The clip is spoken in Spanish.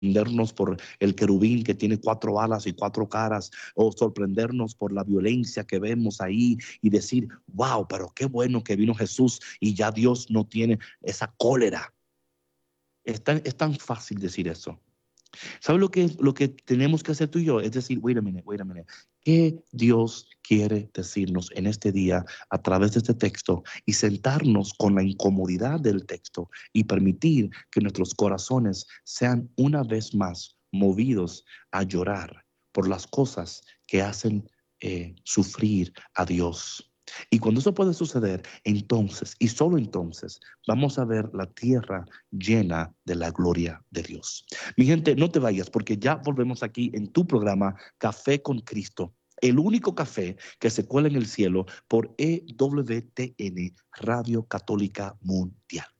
sorprendernos por el querubín que tiene 4 alas y 4 caras, o sorprendernos por la violencia que vemos ahí y decir, wow, pero qué bueno que vino Jesús y ya Dios no tiene esa cólera. Es tan fácil decir eso. ¿Sabes lo que tenemos que hacer tú y yo? Es decir, wait a minute. ¿Qué Dios quiere decirnos en este día a través de este texto? Y sentarnos con la incomodidad del texto y permitir que nuestros corazones sean una vez más movidos a llorar por las cosas que hacen sufrir a Dios. Y cuando eso puede suceder, entonces, y solo entonces, vamos a ver la tierra llena de la gloria de Dios. Mi gente, no te vayas porque ya volvemos aquí en tu programa Café con Cristo, el único café que se cuela en el cielo por EWTN, Radio Católica Mundial.